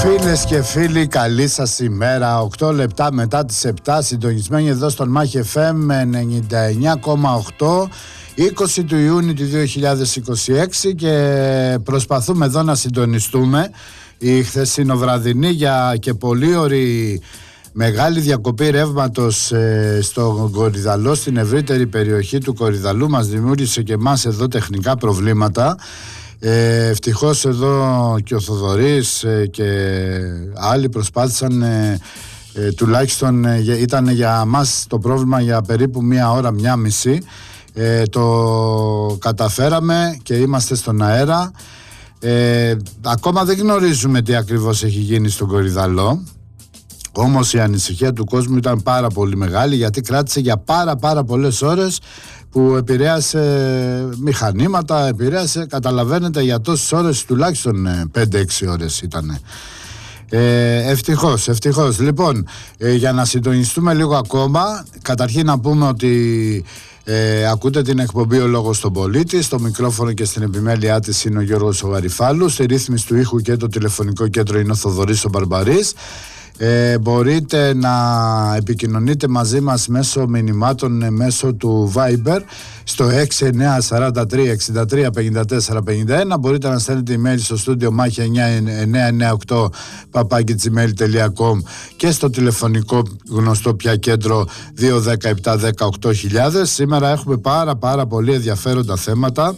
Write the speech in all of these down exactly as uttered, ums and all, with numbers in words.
Φίλες και φίλοι, καλή σας ημέρα. Οκτώ λεπτά μετά τις επτά, συντονισμένοι εδώ στον Μάχη εφ εμ ενενήντα εννιά κόμμα οκτώ, είκοσι του Ιούνιου του δύο χιλιάδες είκοσι έξι, και προσπαθούμε εδώ να συντονιστούμε. Η χθεσινοβραδινή για και πολύ ωρη μεγάλη διακοπή ρεύματος ε, στο Κορυδαλό, στην ευρύτερη περιοχή του Κορυδαλού, μας δημιούργησε και εμάς εδώ τεχνικά προβλήματα. Ε, ευτυχώς εδώ και ο Θοδωρής ε, και άλλοι προσπάθησαν, ε, ε, τουλάχιστον ε, ήταν για μας το πρόβλημα για περίπου μία ώρα, μία μισή. ε, το καταφέραμε και είμαστε στον αέρα. ε, Ακόμα δεν γνωρίζουμε τι ακριβώς έχει γίνει στον Κορυδαλό, όμως η ανησυχία του κόσμου ήταν πάρα πολύ μεγάλη, γιατί κράτησε για πάρα πάρα πολλές ώρες, που επηρέασε μηχανήματα, επηρέασε, καταλαβαίνετε, για τόσες ώρες, τουλάχιστον πέντε έξι ώρες ήταν. Ε, ευτυχώς, ευτυχώς. Λοιπόν, ε, για να συντονιστούμε λίγο ακόμα, καταρχήν να πούμε ότι ε, ακούτε την εκπομπή «Ο Λόγος στον Πολίτη». Στο μικρόφωνο και στην επιμέλειά της είναι ο Γιώργος ο Γαριφάλου. Στη ρύθμιση του ήχου και το τηλεφωνικό κέντρο είναι ο Θοδωρής ο Μπαρμπαρής. Ε, μπορείτε να επικοινωνείτε μαζί μας μέσω μηνυμάτων, μέσω του Viber στο έξι εννιά τέσσερα τρία εξήντα τρία πενήντα τέσσερα πενήντα ένα. Μπορείτε να στέλνετε email στο στούντιο μάχη εννιά εννιά εννιά οκτώ παπάκι τζιμέιλ τελεία κομ και στο τηλεφωνικό γνωστό πια κέντρο δύο ένα μηδέν επτά ένα μηδέν οκτώ χιλιάδες. Σήμερα έχουμε πάρα πάρα πολύ ενδιαφέροντα θέματα,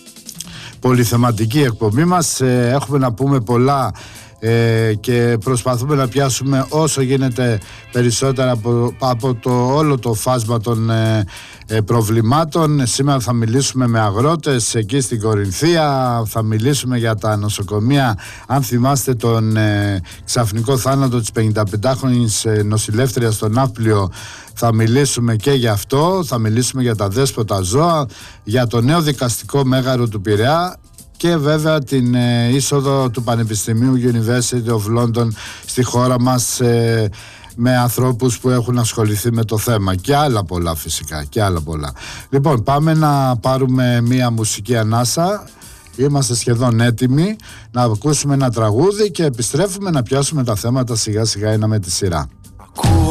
πολυθεματική εκπομπή μας. ε, έχουμε να πούμε πολλά Ε, και προσπαθούμε να πιάσουμε όσο γίνεται περισσότερα από, από το όλο το φάσμα των ε, ε, προβλημάτων. Σήμερα θα μιλήσουμε με αγρότες εκεί στην Κορινθία, θα μιλήσουμε για τα νοσοκομεία. Αν θυμάστε τον ε, ξαφνικό θάνατο της πενηνταπεντάχρονης ε, νοσηλεύτριας στο Ναύπλιο, θα μιλήσουμε και για αυτό. Θα μιλήσουμε για τα δέσποτα ζώα, για το νέο δικαστικό μέγαρο του Πειραιά και βέβαια την ε, είσοδο του Πανεπιστημίου University of London στη χώρα μας, ε, με ανθρώπους που έχουν ασχοληθεί με το θέμα, και άλλα πολλά φυσικά, και άλλα πολλά. Λοιπόν, πάμε να πάρουμε μία μουσική ανάσα. Είμαστε σχεδόν έτοιμοι να ακούσουμε ένα τραγούδι και επιστρέφουμε να πιάσουμε τα θέματα σιγά σιγά ένα με τη σειρά.